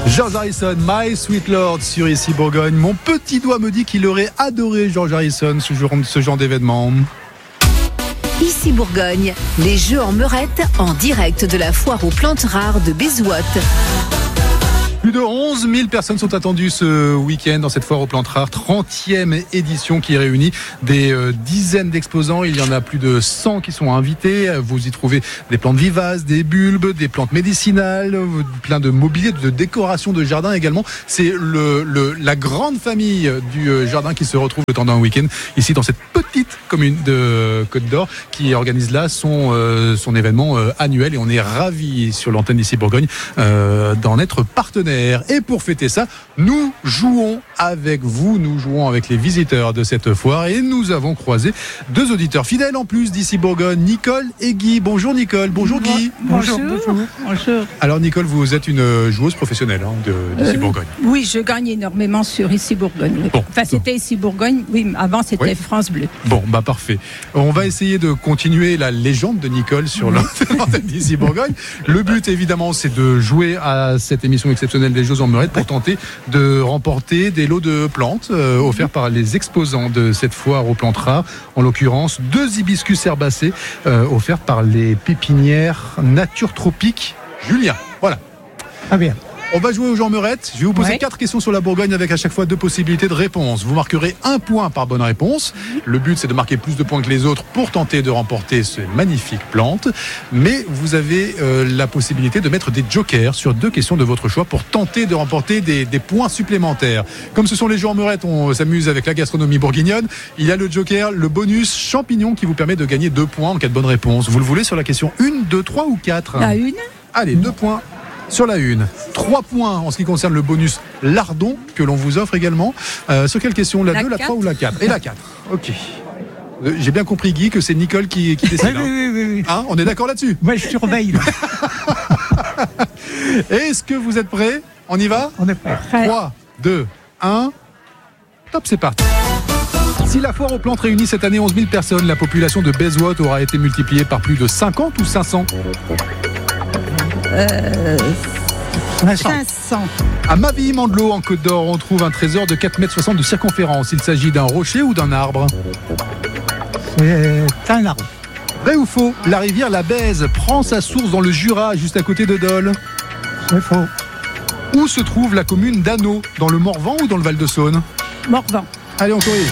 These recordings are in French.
George Harrison, My Sweet Lord sur Ici Bourgogne. Mon petit doigt me dit qu'il aurait adoré George Harrison ce genre d'événement. Ici Bourgogne, les Jeux en Meurette en direct de la foire aux plantes rares de Bézout. Plus de 11 000 personnes sont attendues ce week-end dans cette foire aux plantes rares, 30e édition qui réunit des dizaines d'exposants. Il y en a plus de 100 qui sont invités. Vous y trouvez des plantes vivaces, des bulbes, des plantes médicinales, plein de mobilier, de décoration de jardin également. C'est la grande famille du jardin qui se retrouve le temps d'un week-end ici dans cette petite commune de Côte d'Or qui organise là son événement annuel, et on est ravis sur l'antenne d'Ici Bourgogne d'en être partenaire. Et pour fêter ça, nous jouons avec vous, nous jouons avec les visiteurs de cette foire, et nous avons croisé deux auditeurs fidèles en plus d'Ici Bourgogne, Nicole et Guy. Bonjour Nicole, bonjour Guy. Bonjour. Alors Nicole, vous êtes une joueuse professionnelle d'Ici Bourgogne. Oui, je gagne énormément sur Ici Bourgogne. Oui. Bon. Enfin, c'était Ici Bourgogne, oui, avant c'était Oui. France Bleu. Bon, bah parfait. On va essayer de continuer la légende de Nicole sur l'antenne d'Ici Bourgogne. Le but, évidemment, c'est de jouer à cette émission exceptionnelle des Jeux en Meurette pour tenter de remporter des lots de plantes offerts par les exposants de cette foire aux plantes rares. En l'occurrence, 2 hibiscus herbacés offerts par les pépinières Nature Tropique Julien. Voilà. Ah bien. On va jouer aux Jeux en Meurette. Je vais vous poser Ouais. 4 questions sur la Bourgogne avec à chaque fois 2 possibilités de réponse. Vous marquerez 1 point par bonne réponse. Le but, c'est de marquer plus de points que les autres pour tenter de remporter ces magnifiques plantes. Mais vous avez la possibilité de mettre des jokers sur 2 questions de votre choix pour tenter de remporter des points supplémentaires. Comme ce sont les Jeux en Meurette, on s'amuse avec la gastronomie bourguignonne. Il y a le joker, le bonus champignon qui vous permet de gagner 2 points en cas de bonne réponse. Vous le voulez sur la question 1, 2, 3 ou 4 ? La une, Allez, 2 points sur la 1. 3 points en ce qui concerne le bonus lardon que l'on vous offre également. Sur quelle question ? La 2, la 3 ou la 4 ? Et la 4. Ok. J'ai bien compris, Guy, que c'est Nicole qui décide. Oui. Hein, on est d'accord là-dessus ? Moi, je surveille. Là. Est-ce que vous êtes prêts ? On y va ? On est prêt. prêt. 3, 2, 1. Top, c'est parti. Si la foire aux plantes réunit cette année 11 000 personnes, la population de Bézout aura été multipliée par plus de 50 ou 500 ? 500. À Mavilly-Mandelot, en Côte d'Or, on trouve un trésor de 4,60 m de circonférence. Il s'agit d'un rocher ou d'un arbre ? C'est un arbre. Vrai ou faux ? La rivière la Bèze prend sa source dans le Jura, juste à côté de Dole. C'est faux. Où se trouve la commune d'Anneau ? Dans le Morvan ou dans le Val-de-Saône ? Morvan. Allez, on corrige.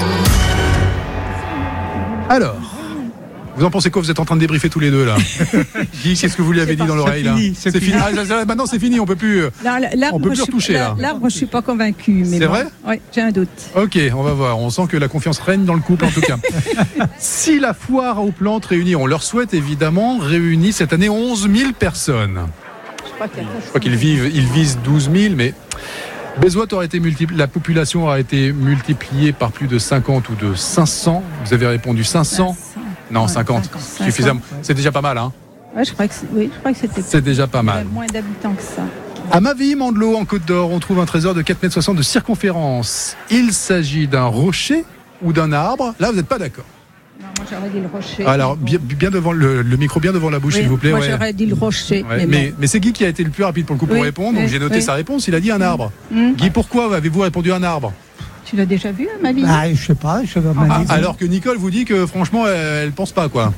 Alors, vous en pensez quoi ? Vous êtes en train de débriefer tous les deux là. Guy, qu'est-ce que vous lui avez dit dans l'oreille là ? c'est fini. Ah, maintenant c'est fini, on peut plus. On peut plus retoucher, là. L'arbre, je suis pas convaincue. C'est vrai ? Oui, j'ai un doute. Ok, on va voir. On sent que la confiance règne dans le couple en tout cas. Si la foire aux plantes réunit, on leur souhaite évidemment, réunit cette année 11 000 personnes. Je crois qu'ils visent 12 000, mais Bézout aurait été la population aurait été multipliée par plus de 50 ou de 500. Vous avez répondu 500. Non, 50. Suffisamment. C'est déjà pas mal, hein. Ouais, je crois que c'était C'est déjà pas mal. moins d'habitants que ça. À Mavilly-Mandelot, en Côte d'Or, on trouve un trésor de 4,60 m de circonférence. Il s'agit d'un rocher ou d'un arbre ? Là, vous n'êtes pas d'accord. Non, moi j'aurais dit le rocher. Alors, bien devant le micro, bien devant la bouche, Oui, s'il vous plaît. Moi ouais. j'aurais dit le rocher. Ouais, mais c'est Guy qui a été le plus rapide pour le coup pour Oui, répondre, donc oui, j'ai noté oui. sa réponse. Il a dit un arbre. Mmh. Guy, pourquoi avez-vous répondu un arbre ? Tu l'as déjà vu, ma vie? Ah, je sais pas. Je sais pas. Alors que Nicole vous dit que franchement, elle pense pas quoi.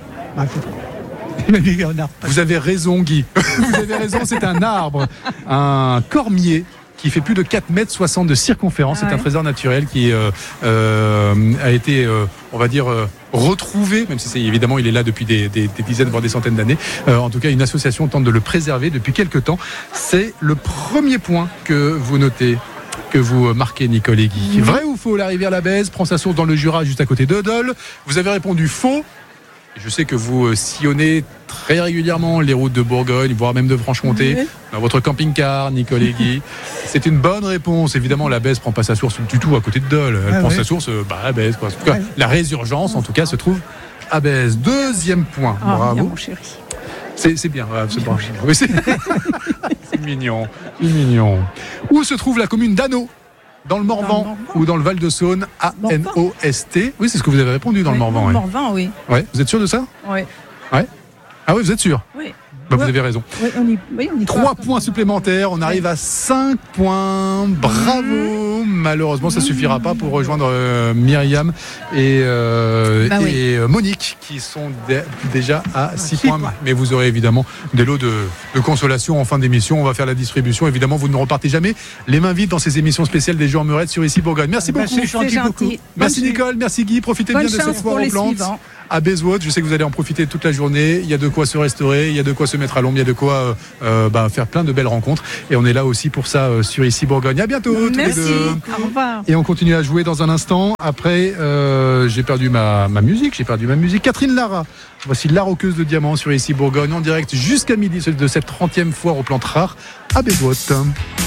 Vous avez raison, Guy. Vous avez raison, c'est un arbre, un cormier qui fait plus de 4,60 m de circonférence. C'est un trésor naturel qui a été, on va dire, retrouvé, même si évidemment il est là depuis des dizaines, voire des centaines d'années. En tout cas, une association tente de le préserver depuis quelques temps. C'est le premier point que vous notez, que vous marquez, Nicole et Guy. Vrai ou faux, la rivière la Bèze prend sa source dans le Jura, juste à côté de Dole. Vous avez répondu faux. Je sais que vous sillonnez très régulièrement les routes de Bourgogne, voire même de Franche-Comté, dans votre camping-car, Nicole et Guy. C'est une bonne réponse. Évidemment, la Bèze ne prend pas sa source du tout à côté de Dole. Elle prend sa source à Bèze, quoi. En tout cas, la résurgence, en tout cas, se trouve à Bèze. Deuxième point. Bravo. Bien, mon chéri. C'est bien, c'est bon. Oui, c'est mignon. C'est mignon. Où se trouve la commune d'Anneau ? Dans le Morvan ou dans le Val-de-Saône, A-N-O-S-T. Oui, c'est ce que vous avez répondu dans le Morvan. Dans le Morvan, oui. Ouais. Vous êtes sûr de ça ? Oui. Ouais. Ah oui, vous êtes sûr ? Oui. Vous avez raison. Oui, on y 3 points supplémentaires, on arrive à 5 points. Bravo. Malheureusement, ça suffira pas pour rejoindre Myriam et Monique qui sont déjà à 6 points. Mais vous aurez évidemment des lots de consolation en fin d'émission. On va faire la distribution. Évidemment, vous ne repartez jamais les mains vides dans ces émissions spéciales des Jeux en Meurette sur Ici Bourgogne. Merci beaucoup. C'est gentil beaucoup. Merci Nicole, merci Guy. Profitez bien de cette foire aux plantes à Bayswater. Je sais que vous allez en profiter toute la journée. Il y a de quoi se restaurer, il y a de quoi se mettre à l'ombre, il y a de quoi faire plein de belles rencontres. Et on est là aussi pour ça sur Ici Bourgogne. À bientôt tous les deux. Au revoir. Et on continue à jouer dans un instant. Après, j'ai perdu ma musique. Catherine Lara. Voici la roqueuse de diamants sur Ici Bourgogne en direct jusqu'à midi de cette 30e foire aux plantes rares à Bayswater.